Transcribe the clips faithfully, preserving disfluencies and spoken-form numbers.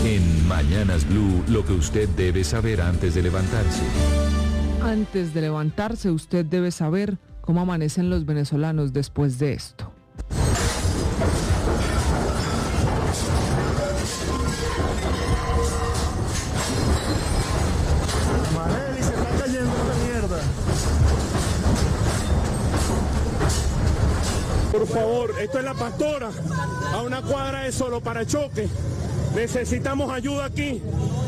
En Mañanas Blue, lo que usted debe saber antes de levantarse. Antes de levantarse, usted debe saber cómo amanecen los venezolanos después de esto. Marely, se está cayendo esta mierda. Por favor, esto es La Pastora, a una cuadra de Solo para Choque. Necesitamos ayuda aquí.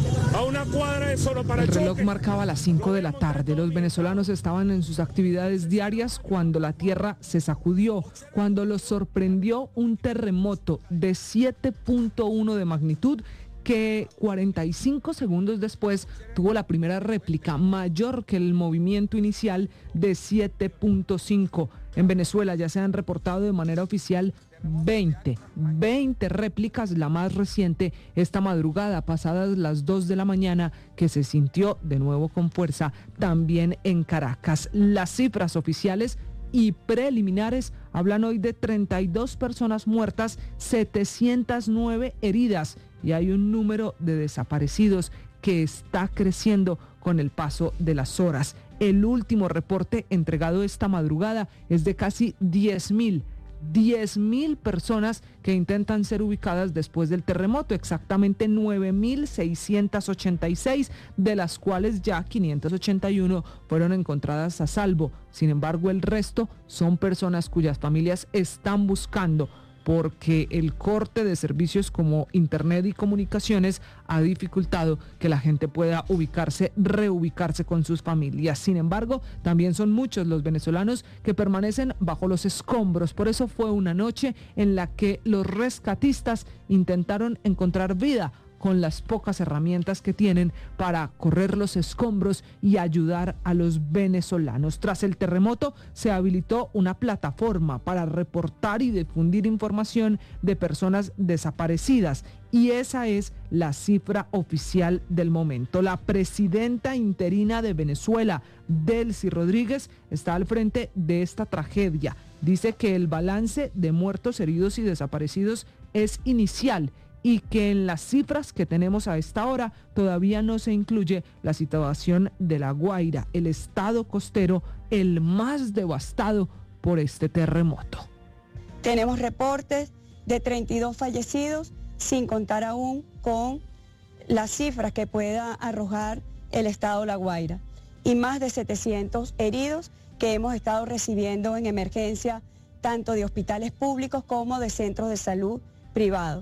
A una cuadra de Solo para El Choque. reloj marcaba las cinco de la tarde. Los venezolanos estaban en sus actividades diarias cuando la tierra se sacudió, cuando los sorprendió un terremoto de siete punto uno de magnitud que cuarenta y cinco segundos después tuvo la primera réplica mayor que el movimiento inicial de siete punto cinco. En Venezuela ya se han reportado de manera oficial veinte, veinte réplicas, la más reciente esta madrugada, pasadas las dos de la mañana, que se sintió de nuevo con fuerza también en Caracas. Las cifras oficiales y preliminares hablan hoy de treinta y dos personas muertas, setecientas nueve heridas y hay un número de desaparecidos que está creciendo con el paso de las horas. El último reporte entregado esta madrugada es de casi diez mil. diez mil personas que intentan ser ubicadas después del terremoto, exactamente nueve mil seiscientas ochenta y seis, de las cuales ya quinientas ochenta y uno fueron encontradas a salvo. Sin embargo, el resto son personas cuyas familias están buscando, porque el corte de servicios como internet y comunicaciones ha dificultado que la gente pueda ubicarse, reubicarse con sus familias. Sin embargo, también son muchos los venezolanos que permanecen bajo los escombros. Por eso fue una noche en la que los rescatistas intentaron encontrar vida con las pocas herramientas que tienen para correr los escombros y ayudar a los venezolanos. Tras el terremoto se habilitó una plataforma para reportar y difundir información de personas desaparecidas y esa es la cifra oficial del momento. La presidenta interina de Venezuela, Delcy Rodríguez, está al frente de esta tragedia. Dice que el balance de muertos, heridos y desaparecidos es inicial y que en las cifras que tenemos a esta hora todavía no se incluye la situación de La Guaira, el estado costero el más devastado por este terremoto. Tenemos reportes de treinta y dos fallecidos, sin contar aún con las cifras que pueda arrojar el estado La Guaira, y más de setecientos heridos que hemos estado recibiendo en emergencia, tanto de hospitales públicos como de centros de salud privados.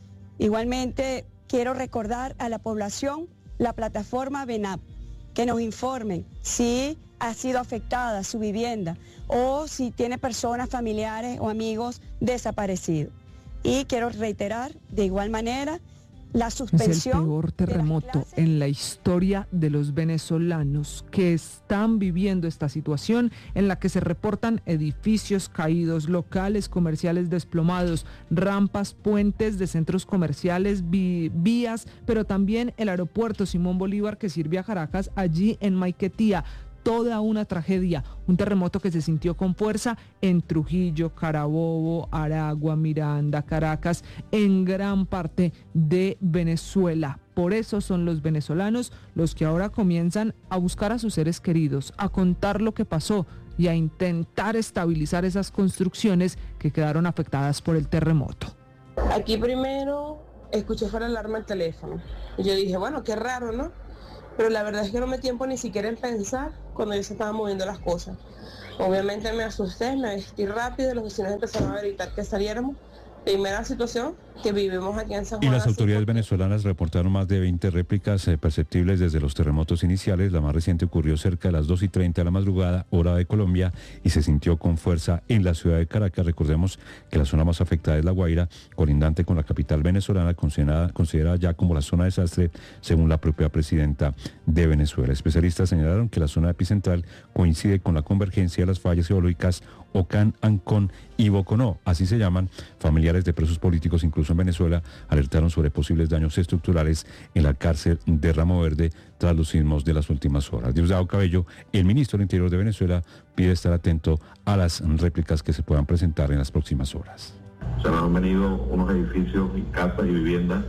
Igualmente, quiero recordar a la población la plataforma VENAP, que nos informen si ha sido afectada su vivienda o si tiene personas, familiares o amigos desaparecidos. Y quiero reiterar de igual manera la suspensión. Es el peor terremoto en la historia de los venezolanos que están viviendo esta situación en la que se reportan edificios caídos, locales comerciales desplomados, rampas, puentes de centros comerciales, vi- vías, pero también el aeropuerto Simón Bolívar que sirve a Caracas allí en Maiquetía. Toda una tragedia, un terremoto que se sintió con fuerza en Trujillo, Carabobo, Aragua, Miranda, Caracas, en gran parte de Venezuela. Por eso son los venezolanos los que ahora comienzan a buscar a sus seres queridos, a contar lo que pasó y a intentar estabilizar esas construcciones que quedaron afectadas por el terremoto. Aquí primero escuché fuera la alarma el teléfono y yo dije, bueno, qué raro, ¿no? Pero la verdad es que no me dio tiempo ni siquiera en pensar cuando ya se estaban moviendo las cosas. Obviamente me asusté, me vestí rápido, los vecinos empezaron a gritar que saliéramos. Primera situación que vivimos aquí en San Juan. Y las autoridades venezolanas reportaron más de veinte réplicas eh, perceptibles desde los terremotos iniciales. La más reciente ocurrió cerca de las dos y treinta de la madrugada, hora de Colombia, y se sintió con fuerza en la ciudad de Caracas. Recordemos que la zona más afectada es La Guaira, colindante con la capital venezolana, considerada, considerada ya como la zona de desastre, según la propia presidenta de Venezuela. Especialistas señalaron que la zona epicentral coincide con la convergencia de las fallas geológicas Ocán, Ancón y Boconó, así se llaman. Familiares de presos políticos, incluso en Venezuela, alertaron sobre posibles daños estructurales en la cárcel de Ramo Verde tras los sismos de las últimas horas. Diosdado Cabello, el ministro del Interior de Venezuela, pide estar atento a las réplicas que se puedan presentar en las próximas horas. Se nos han venido unos edificios y casas y viviendas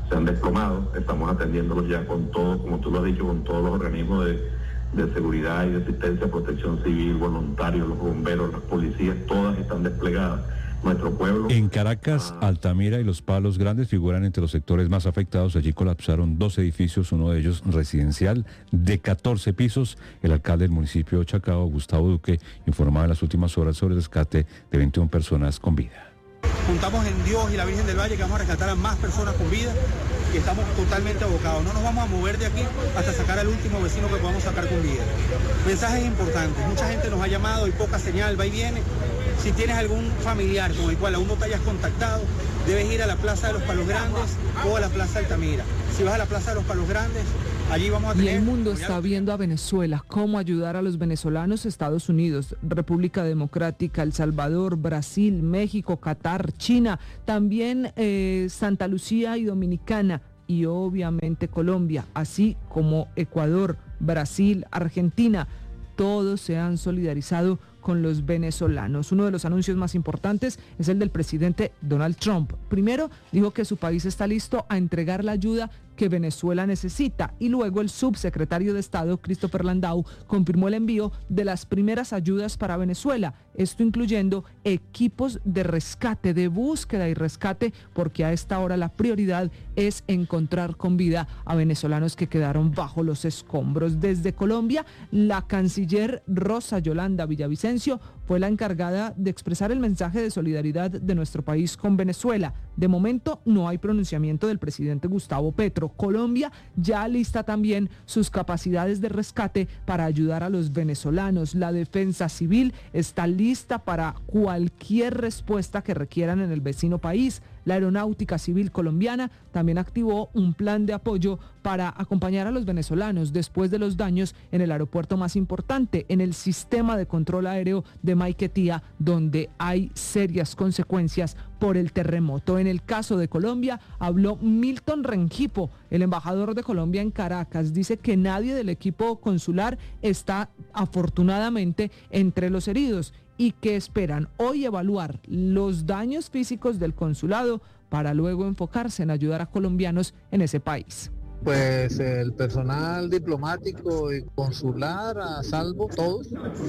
se han desplomado. Estamos atendiéndolos ya con todo, como tú lo has dicho, con todos los organismos de, de seguridad y de asistencia, protección civil, voluntarios, los bomberos, las policías, todas están desplegadas. Nuestro pueblo. En Caracas, Altamira y Los Palos Grandes figuran entre los sectores más afectados. Allí colapsaron dos edificios, uno de ellos residencial de catorce pisos. El alcalde del municipio de Chacao, Gustavo Duque, informaba en las últimas horas sobre el rescate de veintiuna personas con vida. Juntamos en Dios y la Virgen del Valle que vamos a rescatar a más personas con vida y estamos totalmente abocados. No nos vamos a mover de aquí hasta sacar al último vecino que podamos sacar con vida. Mensajes importantes. Mucha gente nos ha llamado y poca señal, va y viene. Si tienes algún familiar con el cual aún no te hayas contactado, debes ir a la Plaza de los Palos Grandes o a la Plaza de Altamira. Si vas a la Plaza de los Palos Grandes, allí vamos a tener... Y el mundo está viendo a Venezuela, cómo ayudar a los venezolanos. Estados Unidos, República Democrática, El Salvador, Brasil, México, Qatar, China, también eh, Santa Lucía y Dominicana, y obviamente Colombia, así como Ecuador, Brasil, Argentina. Todos se han solidarizado con los venezolanos. Uno de los anuncios más importantes es el del presidente Donald Trump. Primero, dijo que su país está listo a entregar la ayuda que Venezuela necesita, y luego el subsecretario de Estado, Christopher Landau, confirmó el envío de las primeras ayudas para Venezuela, esto incluyendo equipos de rescate, de búsqueda y rescate, porque a esta hora la prioridad es encontrar con vida a venezolanos que quedaron bajo los escombros. Desde Colombia, la canciller Rosa Yolanda Villavicencio fue la encargada de expresar el mensaje de solidaridad de nuestro país con Venezuela. De momento no hay pronunciamiento del presidente Gustavo Petro. Colombia ya lista también sus capacidades de rescate para ayudar a los venezolanos. La defensa civil está lista para cualquier respuesta que requieran en el vecino país. La Aeronáutica Civil colombiana también activó un plan de apoyo para acompañar a los venezolanos después de los daños en el aeropuerto más importante, en el sistema de control aéreo de Maiquetía, donde hay serias consecuencias por el terremoto. En el caso de Colombia, habló Milton Rengifo, el embajador de Colombia en Caracas. Dice que nadie del equipo consular está afortunadamente entre los heridos y que esperan hoy evaluar los daños físicos del consulado para luego enfocarse en ayudar a colombianos en ese país. Pues el personal diplomático y consular a salvo, todos,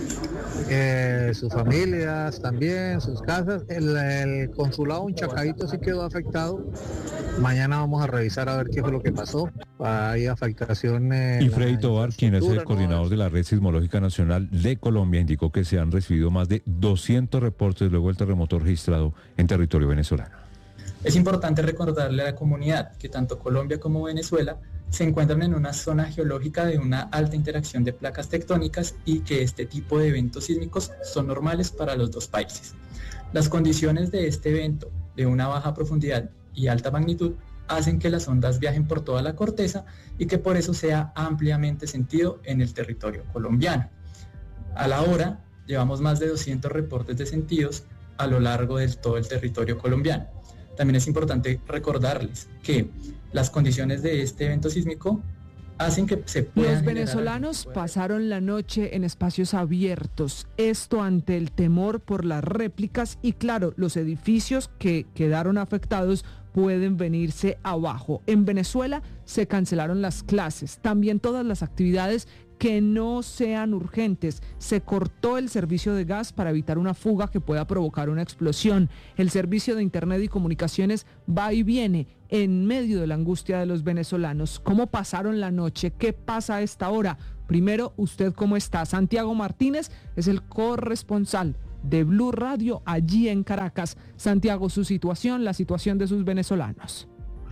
eh, sus familias también, sus casas. El, el consulado en Chacaito sí quedó afectado. Mañana vamos a revisar a ver qué fue lo que pasó. Hay afectaciones. Y Freddy Tovar, quien es el coordinador de la Red Sismológica Nacional de Colombia, indicó que se han recibido más de doscientos reportes luego del terremoto registrado en territorio venezolano. Es importante recordarle a la comunidad que tanto Colombia como Venezuela se encuentran en una zona geológica de una alta interacción de placas tectónicas y que este tipo de eventos sísmicos son normales para los dos países. Las condiciones de este evento, de una baja profundidad y alta magnitud, hacen que las ondas viajen por toda la corteza y que por eso sea ampliamente sentido en el territorio colombiano. A la hora, llevamos más de doscientos reportes de sentidos a lo largo de todo el territorio colombiano. También es importante recordarles que las condiciones de este evento sísmico hacen que se puedan... Los venezolanos pasaron la noche en espacios abiertos, esto ante el temor por las réplicas y claro, los edificios que quedaron afectados pueden venirse abajo. En Venezuela se cancelaron las clases, también todas las actividades que no sean urgentes. Se cortó el servicio de gas para evitar una fuga que pueda provocar una explosión. El servicio de internet y comunicaciones va y viene en medio de la angustia de los venezolanos. ¿Cómo pasaron la noche? ¿Qué pasa a esta hora? Primero, ¿usted cómo está? Santiago Martínez es el corresponsal de Blue Radio allí en Caracas. Santiago, su situación, la situación de sus venezolanos.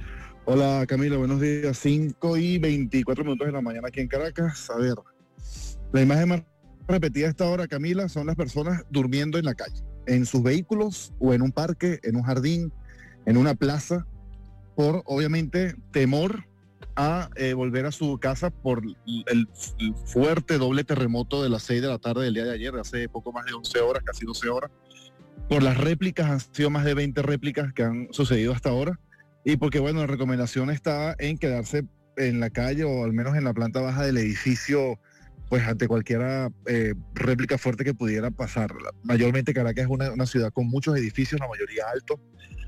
Hola Camila, buenos días. cinco y veinticuatro minutos de la mañana aquí en Caracas. A ver, la imagen más repetida a esta hora, Camila, son las personas durmiendo en la calle, en sus vehículos o en un parque, en un jardín, en una plaza, por obviamente temor a eh, volver a su casa por el, el fuerte doble terremoto de las seis de la tarde del día de ayer, hace poco más de once horas, casi doce horas. Por las réplicas, han sido más de veinte réplicas que han sucedido hasta ahora. Y porque, bueno, la recomendación está en quedarse en la calle o al menos en la planta baja del edificio, pues ante cualquier eh, réplica fuerte que pudiera pasar. Mayormente Caracas es una, una ciudad con muchos edificios, la mayoría altos,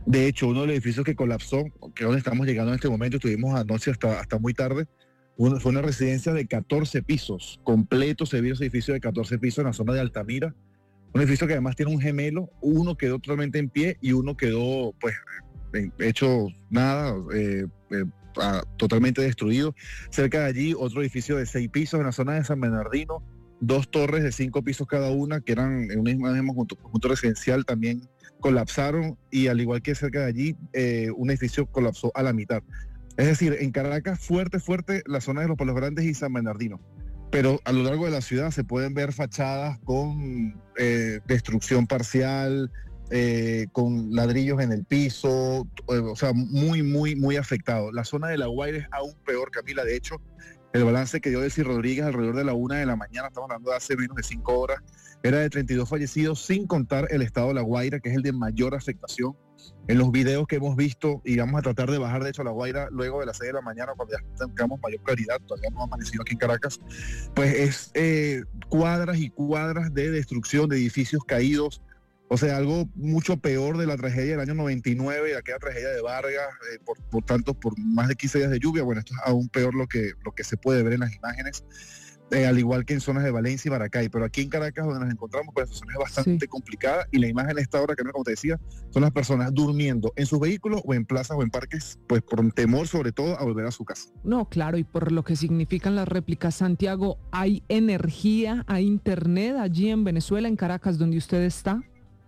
De hecho, uno de los edificios que colapsó, que es donde estamos llegando en este momento, estuvimos anoche hasta, hasta muy tarde, uno, fue una residencia de catorce pisos, completo, se vio ese edificio de catorce pisos en la zona de Altamira, un edificio que además tiene un gemelo, uno quedó totalmente en pie y uno quedó pues hecho nada, eh, eh, a, totalmente destruido. Cerca de allí otro edificio de seis pisos en la zona de San Bernardino, dos torres de cinco pisos cada una que eran en un mismo conjunto, conjunto residencial también colapsaron, y al igual que cerca de allí eh, un edificio colapsó a la mitad. Es decir, en Caracas fuerte, fuerte la zona de los Palos Grandes y San Bernardino. Pero a lo largo de la ciudad se pueden ver fachadas con eh, destrucción parcial, eh, con ladrillos en el piso, eh, o sea, muy, muy, muy afectado. La zona de La Guaira es aún peor, Camila. De hecho, el balance que dio Delcy Rodríguez alrededor de la una de la mañana, estamos hablando de hace menos de cinco horas, era de treinta y dos fallecidos, sin contar el estado de La Guaira, que es el de mayor afectación. En los videos que hemos visto, y vamos a tratar de bajar de hecho a La Guaira luego de las seis de la mañana, cuando ya tengamos mayor claridad, todavía no ha amanecido aquí en Caracas, pues es eh, cuadras y cuadras de destrucción de edificios caídos, o sea, algo mucho peor de la tragedia del año noventa y nueve, de aquella tragedia de Vargas, eh, por, por tanto, por más de quince días de lluvia. Bueno, esto es aún peor lo que, lo que se puede ver en las imágenes. Eh, al igual que en zonas de Valencia y Maracay, pero aquí en Caracas, donde nos encontramos, pues la situación es bastante sí. complicada, y la imagen de esta hora, que como te decía, son las personas durmiendo en sus vehículos o en plazas o en parques, pues por temor sobre todo a volver a su casa. No, claro, y por lo que significan las réplicas, Santiago, ¿hay energía, hay internet allí en Venezuela, en Caracas, donde usted está?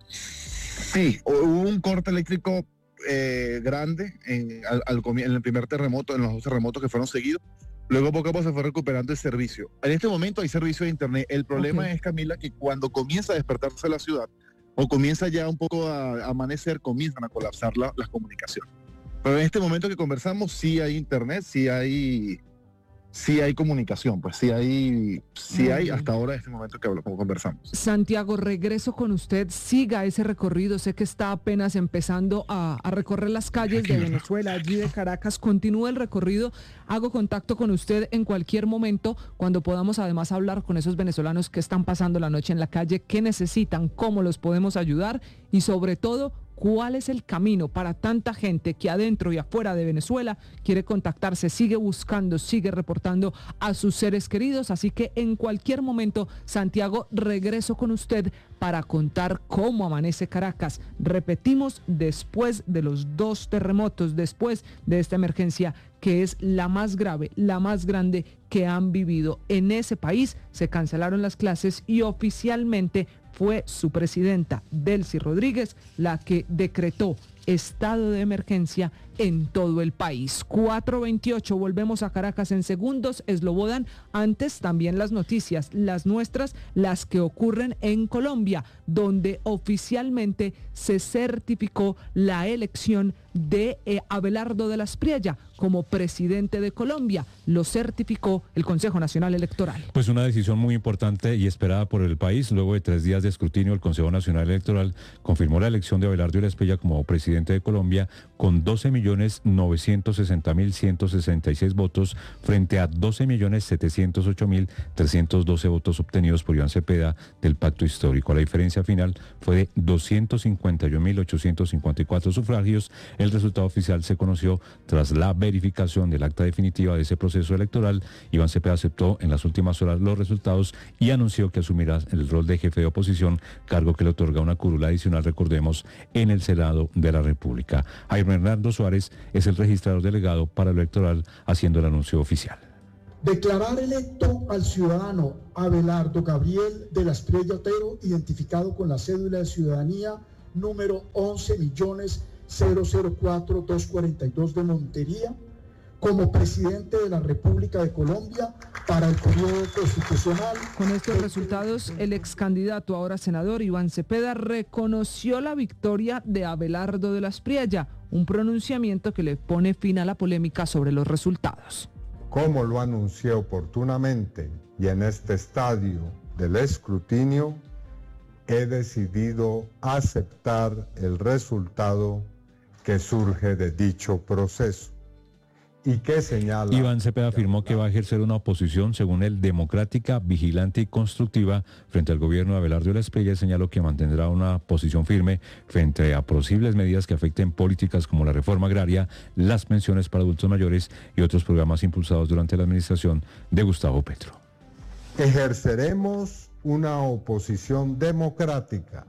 Sí, hubo un corte eléctrico eh, grande en, al, al, en el primer terremoto, en los dos terremotos que fueron seguidos. Luego poco a poco se fue recuperando el servicio. En este momento hay servicio de internet. El problema okay. es, Camila, que cuando comienza a despertarse la ciudad o comienza ya un poco a, a amanecer, comienzan a colapsar la, las comunicaciones. Pero en este momento que conversamos sí hay internet, sí hay, sí hay comunicación, pues sí hay, sí hay hasta ahora en este momento que hablo, como conversamos. Santiago, regreso con usted, siga ese recorrido, sé que está apenas empezando a, a recorrer las calles de Venezuela, allí de Caracas, continúa el recorrido, hago contacto con usted en cualquier momento, cuando podamos además hablar con esos venezolanos que están pasando la noche en la calle, qué necesitan, cómo los podemos ayudar y sobre todo, ¿cuál es el camino para tanta gente que adentro y afuera de Venezuela quiere contactarse, sigue buscando, sigue reportando a sus seres queridos? Así que en cualquier momento, Santiago, regreso con usted para contar cómo amanece Caracas. Repetimos, después de los dos terremotos, después de esta emergencia que es la más grave, la más grande que han vivido en ese país, se cancelaron las clases y oficialmente fue su presidenta, Delcy Rodríguez, la que decretó estado de emergencia en todo el país. cuatro veintiocho, volvemos a Caracas en segundos. Slobodan, antes también las noticias, las nuestras, las que ocurren en Colombia, donde oficialmente se certificó la elección de eh, Abelardo de la Espriella como presidente de Colombia. Lo certificó el Consejo Nacional Electoral. Pues una decisión muy importante y esperada por el país. Luego de tres días de escrutinio, el Consejo Nacional Electoral confirmó la elección de Abelardo de la Espriella como presidente de Colombia con doce millones novecientos sesenta mil ciento sesenta y seis votos frente a doce millones setecientos ocho mil trescientos doce votos obtenidos por Iván Cepeda del Pacto Histórico. La diferencia final fue de doscientos cincuenta y uno mil ochocientos cincuenta y cuatro sufragios. El resultado oficial se conoció tras la verificación del acta definitiva de ese proceso electoral. Iván Cepeda aceptó en las últimas horas los resultados y anunció que asumirá el rol de jefe de oposición, cargo que le otorga una curula adicional, recordemos, en el Senado de la República. Jaime Hernando Suárez es el registrador delegado para lo electoral, haciendo el anuncio oficial. Declarar electo al ciudadano Abelardo Gabriel de la Espriella Otero, identificado con la cédula de ciudadanía número once millones cero cero cuatro mil doscientos cuarenta y dos de Montería, como presidente de la República de Colombia para el periodo constitucional. Con estos resultados, el ex candidato, ahora senador, Iván Cepeda, reconoció la victoria de Abelardo de la Espriella, un pronunciamiento que le pone fin a la polémica sobre los resultados. Como lo anuncié oportunamente y en este estadio del escrutinio, he decidido aceptar el resultado que surge de dicho proceso y que señala... Iván Cepeda afirmó que va a ejercer una oposición, según él, democrática, vigilante y constructiva frente al gobierno de Abelardo de la Espriella y señaló que mantendrá una posición firme frente a posibles medidas que afecten políticas como la reforma agraria, las pensiones para adultos mayores y otros programas impulsados durante la administración de Gustavo Petro. Ejerceremos una oposición democrática,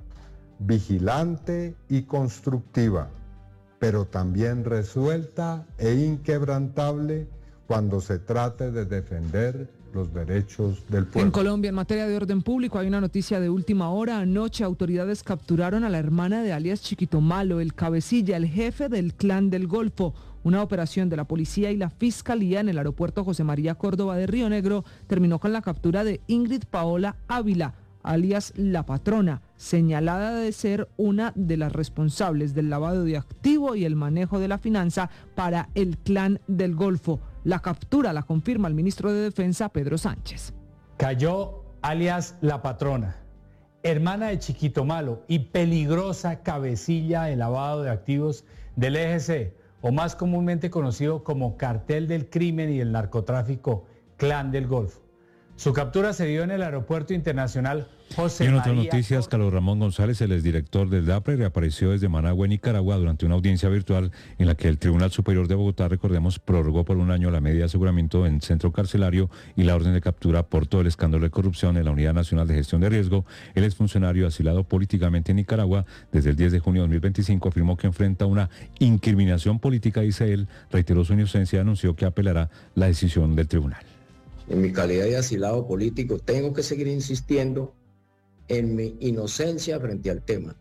vigilante y constructiva, pero también resuelta e inquebrantable cuando se trate de defender los derechos del pueblo. En Colombia, en materia de orden público, hay una noticia de última hora. Anoche, autoridades capturaron a la hermana de alias Chiquito Malo, el cabecilla, el jefe del Clan del Golfo. Una operación de la policía y la fiscalía en el aeropuerto José María Córdoba de Río Negro terminó con la captura de Ingrid Paola Ávila, alias La Patrona, señalada de ser una de las responsables del lavado de activo y el manejo de la finanza para el Clan del Golfo. La captura la confirma el ministro de Defensa, Pedro Sánchez. Cayó alias La Patrona, hermana de Chiquito Malo y peligrosa cabecilla de lavado de activos del E G C, o más comúnmente conocido como Cartel del Crimen y el Narcotráfico, Clan del Golfo. Su captura se dio en el Aeropuerto Internacional José María. Y en otras noticias, Carlos Ramón González, el exdirector del DAPRE, reapareció desde Managua, Nicaragua, durante una audiencia virtual en la que el Tribunal Superior de Bogotá, recordemos, prorrogó por un año la medida de aseguramiento en centro carcelario y la orden de captura por todo el escándalo de corrupción en la Unidad Nacional de Gestión de Riesgo. El exfuncionario asilado políticamente en Nicaragua desde el diez de junio de dos mil veinticinco afirmó que enfrenta una incriminación política, dice él, reiteró su inocencia y anunció que apelará la decisión del tribunal. En mi calidad de asilado político, tengo que seguir insistiendo en mi inocencia frente al tema.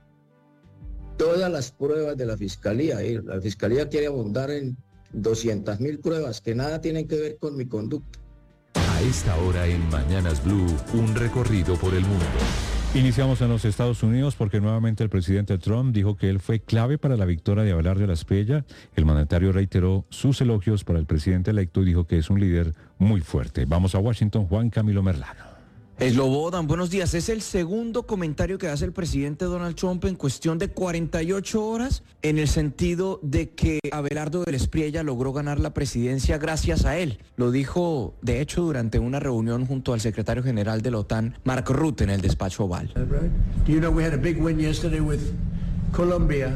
Todas las pruebas de la Fiscalía, ¿eh? la Fiscalía quiere abundar en doscientas mil pruebas que nada tienen que ver con mi conducta. A esta hora en Mañanas Blue, un recorrido por el mundo. Iniciamos en los Estados Unidos porque nuevamente el presidente Trump dijo que él fue clave para la victoria de Abelardo de la Espriella. El mandatario reiteró sus elogios para el presidente electo y dijo que es un líder muy fuerte. Vamos a Washington, Juan Camilo Merlano. Slobodan, buenos días. Es el segundo comentario que hace el presidente Donald Trump en cuestión de cuarenta y ocho horas, en el sentido de que Abelardo de la Espriella logró ganar la presidencia gracias a él. Lo dijo, de hecho, durante una reunión junto al secretario general de la OTAN, Mark Rutte, en el despacho Oval. Do you know we had a big win yesterday with Colombia,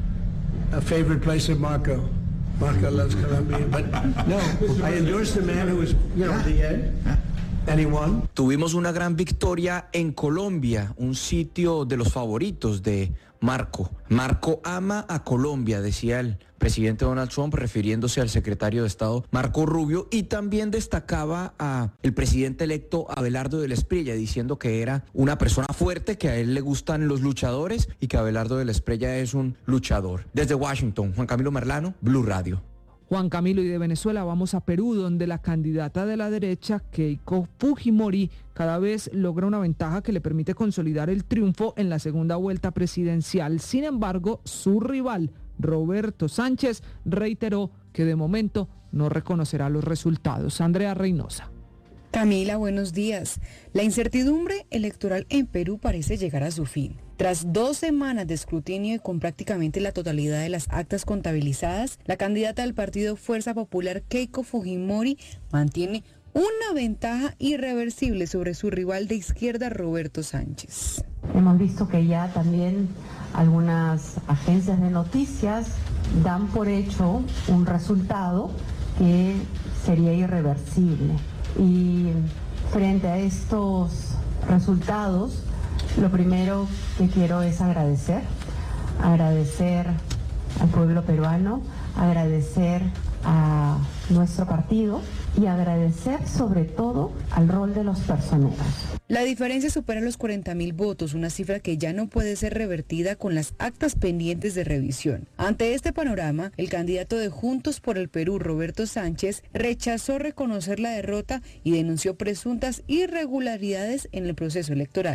a favorite place of Marco. Marco loves Colombia, but no, I endorsed the man who was, you know, the head. Anyone? Tuvimos una gran victoria en Colombia, un sitio de los favoritos de Marco. Marco ama a Colombia, decía el presidente Donald Trump, refiriéndose al secretario de Estado Marco Rubio, y también destacaba a el presidente electo Abelardo de la Espriella, diciendo que era una persona fuerte, que a él le gustan los luchadores y que Abelardo de la Espriella es un luchador. Desde Washington, Juan Camilo Merlano, Blue Radio. Juan Camilo, y de Venezuela vamos a Perú, donde la candidata de la derecha, Keiko Fujimori, cada vez logra una ventaja que le permite consolidar el triunfo en la segunda vuelta presidencial. Sin embargo, su rival, Roberto Sánchez, reiteró que de momento no reconocerá los resultados. Andrea Reynosa. Camila, buenos días. La incertidumbre electoral en Perú parece llegar a su fin. Tras dos semanas de escrutinio y con prácticamente la totalidad de las actas contabilizadas, la candidata del partido Fuerza Popular, Keiko Fujimori, mantiene una ventaja irreversible sobre su rival de izquierda, Roberto Sánchez. Hemos visto que ya también algunas agencias de noticias dan por hecho un resultado que sería irreversible. Y frente a estos resultados, lo primero que quiero es agradecer, agradecer al pueblo peruano, agradecer a nuestro partido y agradecer sobre todo al rol de los personeros. La diferencia supera los cuarenta mil votos, una cifra que ya no puede ser revertida con las actas pendientes de revisión. Ante este panorama, el candidato de Juntos por el Perú, Roberto Sánchez, rechazó reconocer la derrota y denunció presuntas irregularidades en el proceso electoral.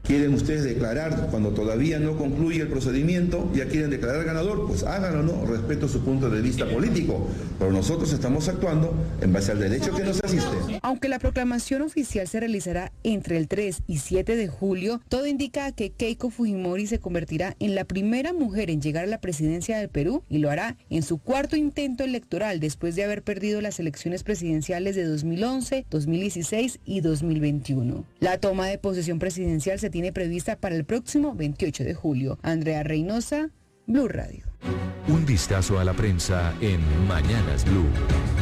¿Quieren ustedes declarar cuando todavía no concluye el procedimiento? ¿Ya quieren declarar ganador? Pues háganlo, ¿no? Respeto su punto de vista político, pero nosotros estamos actuando en base al derecho que nos asiste. Aunque la proclamación oficial se realizará entre el tres y siete de julio, todo indica que Keiko Fujimori se convertirá en la primera mujer en llegar a la presidencia del Perú y lo hará en su cuarto intento electoral después de haber perdido las elecciones presidenciales de dos mil once, dos mil dieciséis y dos mil veintiuno. La toma de posesión presidencial se tiene prevista para el próximo veintiocho de julio. Andrea Reynosa, Blue Radio. Un vistazo a la prensa en Mañanas Blue.